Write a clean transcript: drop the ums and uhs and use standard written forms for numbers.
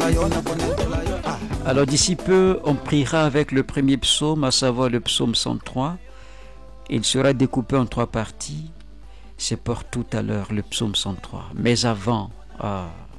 Alors d'ici peu, on priera avec le premier psaume, à savoir le psaume 103. Il sera découpé en 3 parties. C'est pour tout à l'heure le psaume 103. Mais avant,